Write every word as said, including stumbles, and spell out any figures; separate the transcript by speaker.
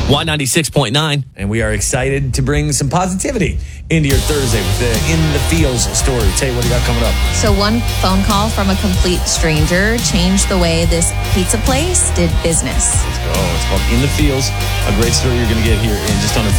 Speaker 1: Y ninety-six point nine.
Speaker 2: And we are excited to bring some positivity into your Thursday with the In the Feels story. Tay, what do you got coming up?
Speaker 3: So one phone call from a complete stranger changed the way this pizza place did business.
Speaker 2: Let's go. It's called In the Feels, a great story you're going to get here in just under